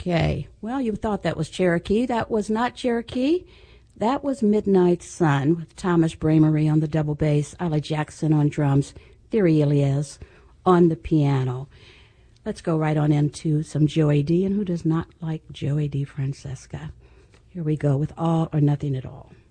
Okay. Well, you thought that was Cherokee. That was not Cherokee. That was Midnight Sun with Thomas Bramery on the double bass, Ala Jackson on drums, Theory Elias on the piano. Let's go right on into some Joey D. And who does not like Joey D. Francesca? Here we go with All or Nothing at All.